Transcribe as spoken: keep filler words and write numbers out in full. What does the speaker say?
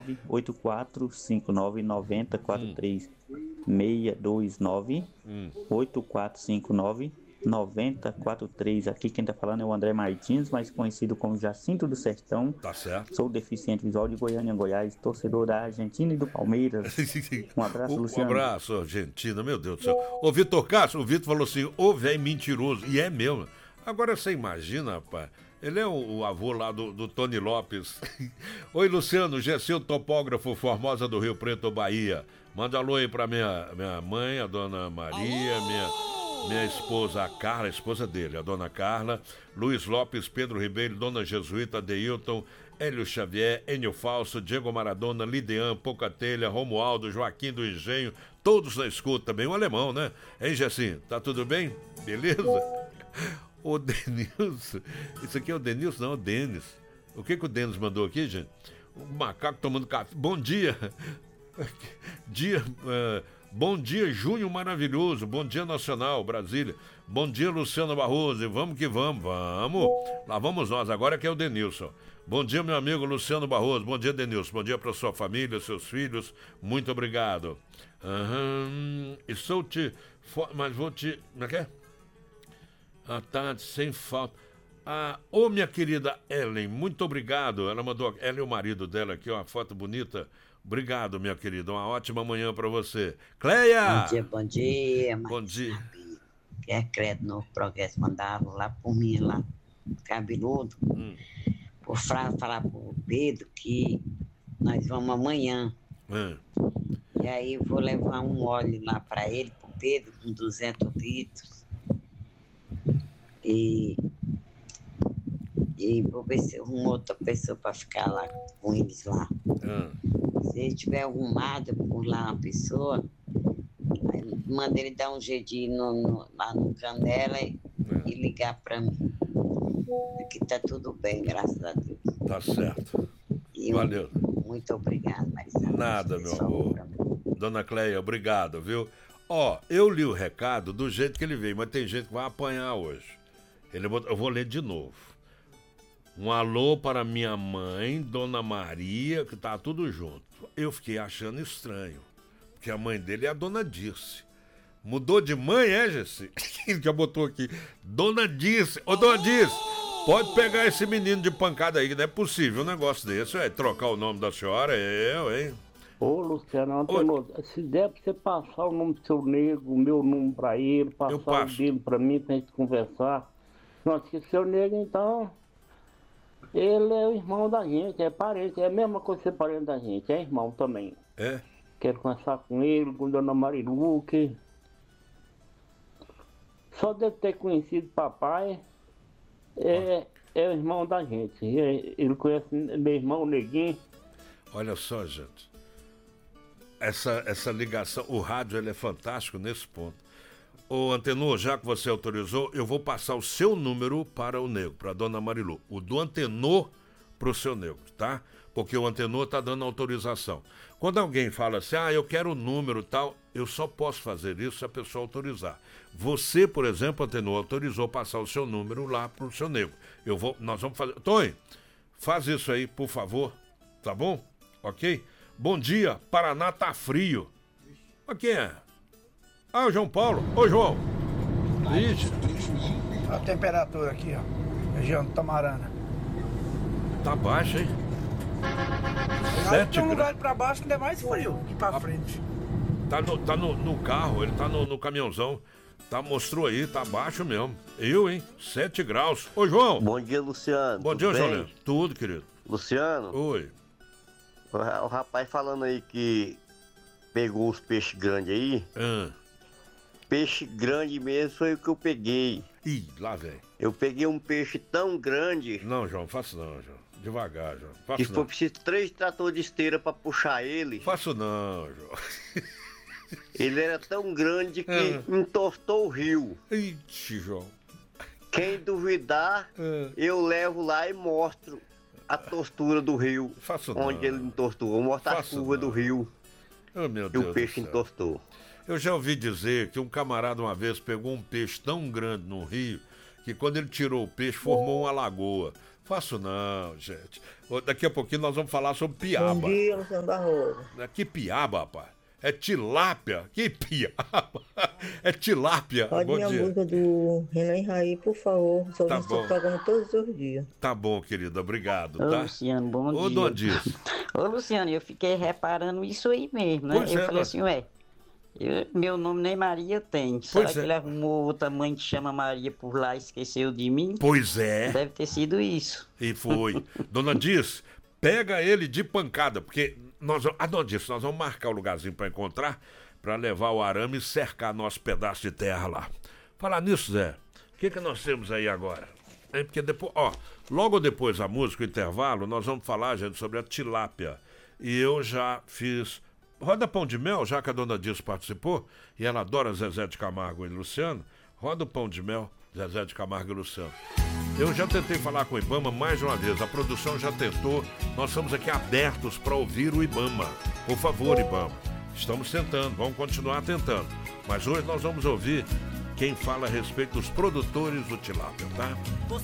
oito quatro cinco nove nove zero quatro três seis dois nove Hum. oito quatro cinco nove nove zero quatro três. Aqui quem tá falando é o André Martins, mais conhecido como Jacinto do Sertão. Tá certo. Sou deficiente visual de Goiânia, Goiás, torcedor da Argentina e do Palmeiras. Um abraço, Um Luciano. abraço, Argentina, meu Deus do céu. Ô, Vitor Castro, o Vitor falou assim, ô, velho mentiroso. E é mesmo. Agora você imagina, rapaz. Ele é o, o avô lá do, do Tony Lopes. Oi, Luciano, Gesseu, topógrafo, Formosa do Rio Preto, Bahia. Manda alô aí pra minha, minha mãe, a dona Maria, minha, minha esposa, a Carla, a esposa dele, a dona Carla, Luiz Lopes, Pedro Ribeiro, dona Jesuíta, Deilton, Hélio Xavier, Enio Falso, Diego Maradona, Lidean, Pocatelha, Romualdo, Joaquim do Engenho, todos na escuta também, o alemão, né? Hein, Jessim? Tá tudo bem? Beleza? O Denilson, isso aqui é o Denilson, não, é o Denis. O que que o Denis mandou aqui, gente? O macaco tomando café. Bom dia. Dia, uh, bom dia, junho maravilhoso. Bom dia, Nacional, Brasília. Bom dia, Luciano Barroso. E vamos que vamos, vamos. Lá vamos nós, agora que é o Denilson. Bom dia, meu amigo Luciano Barroso. Bom dia, Denilson. Bom dia para sua família, seus filhos. Muito obrigado. Uhum. E sou te... Mas vou te... Como é que é? À tarde, sem falta. Ah, ô minha querida Ellen, muito obrigado. Ela mandou, ela e o marido dela aqui, uma foto bonita. Obrigado, minha querida. Uma ótima manhã pra você. Cleia! Bom dia, bom dia. Bom dia. Quer credo no progresso mandado lá por mim, lá, cabeludo. Hum. Por Fra falar pro Pedro que nós vamos amanhã. Hum. E aí eu vou levar um óleo lá pra ele, pro Pedro, com duzentos litros. E, e vou ver se arrumo outra pessoa para ficar lá com eles lá. Hum. Se ele tiver arrumado por lá uma pessoa, manda ele dar um jeitinho no, no, lá no Canela e, hum. e ligar para mim. Aqui tá tudo bem, graças a Deus. Tá certo. E valeu. Um, muito obrigado, Marisana. Nada, meu amor. Dona Cleia, obrigado, viu? Ó, eu li o recado do jeito que ele veio, mas tem gente que vai apanhar hoje. Ele, eu vou ler de novo. Um alô para minha mãe, Dona Maria, que tá tudo junto. Eu fiquei achando estranho, porque a mãe dele é a Dona Dirce. Mudou de mãe, é, Jesse? Ele já botou aqui. Dona Dirce. Ô, Dona Dirce, pode pegar esse menino de pancada aí, que não é possível um negócio desse. É trocar o nome da senhora, é eu, hein? Ô, Luciano, Antônio, se der pra você passar o nome do seu nego, o meu número pra ele, passar o dele pra mim, pra gente conversar. Nossa, que seu nego, então, ele é o irmão da gente, é parente, é a mesma coisa que ser parente da gente, é irmão também. É? Quero conversar com ele, com Dona Marilu, que só deve ter conhecido papai, é, é o irmão da gente, é, ele conhece meu irmão, o Neguinho. Olha só, gente, essa, essa ligação, o rádio ele é fantástico nesse ponto. Ô, Antenor, já que você autorizou, eu vou passar o seu número para o Nego, para a Dona Marilu. O do Antenor para o seu Nego, tá? Porque o Antenor tá dando autorização. Quando alguém fala assim, ah, eu quero o número e tal, eu só posso fazer isso se a pessoa autorizar. Você, por exemplo, Antenor, autorizou passar o seu número lá para o seu Nego. Eu vou, nós vamos fazer... Tony, faz isso aí, por favor, tá bom? Ok? Bom dia, Paraná tá frio. Mas quem é? Ah, o João Paulo. Ô, João. Ixi. A temperatura aqui, ó. Região do Tamarana. Tá baixa, hein? Sete tem um lugar pra baixo que ainda é mais frio que pra ah, frente. Tá, no, tá no, no carro, ele tá no, no caminhãozão. Tá, mostrou aí, tá baixo mesmo. Eu, hein? Sete graus. Ô, João. Bom dia, Luciano. Bom dia, João. Tudo, querido. Luciano. Oi. O, o rapaz falando aí que pegou os peixes grandes aí. Ah. Peixe grande mesmo foi o que eu peguei. Ih, lá vem. Eu peguei um peixe tão grande. Não, João, faço não, João. Devagar, João. Faço que não. foi preciso três tratores de esteira pra puxar ele. Faço não, João. Ele era tão grande que ah. entortou o rio. Ixi, João. Quem duvidar, ah. eu levo lá e mostro a tortura do rio. Faço onde não. ele entortou. Eu mostro a curva do rio. Oh, meu que Deus o peixe entortou. Eu já ouvi dizer que um camarada uma vez pegou um peixe tão grande no rio que quando ele tirou o peixe formou uma lagoa. Faço não, gente. Daqui a pouquinho nós vamos falar sobre piaba. Bom dia, Luciano Barroso. Que piaba, rapaz? É tilápia? Que piaba? É tilápia. Pode Bom a dia. música do Renan Raí, por favor. Só Tá tá bom. programa todos os dias. Tá bom, querida. Obrigado, Ô, tá? Luciano, bom Ô, dia. Dona Dias. Ô, Luciano, eu fiquei reparando isso aí mesmo, né? Pois eu é, falei dona- assim, ué, eu- meu nome nem Maria tem. Pois Será que é. ele arrumou outra mãe que chama Maria por lá e esqueceu de mim? Pois é. Deve ter sido isso. E foi. Dona Dias, pega ele de pancada, porque nós vamos... Ah, Dona Dias, nós vamos marcar o lugarzinho pra encontrar, pra levar o arame e cercar nosso pedaço de terra lá. Falar nisso, Zé, o que que nós temos aí agora? É porque depois, ó, logo depois da música, o intervalo, nós vamos falar, gente, sobre a tilápia. E eu já fiz... Roda Pão de Mel, já que a Dona Dias participou, e ela adora Zezé de Camargo e Luciano, roda o Pão de Mel, Zezé de Camargo e Luciano. Eu já tentei falar com o Ibama mais de uma vez, a produção já tentou, nós estamos aqui abertos para ouvir o Ibama. Por favor, Ibama, estamos tentando, vamos continuar tentando. Mas hoje nós vamos ouvir quem fala a respeito dos produtores do tilápia, tá?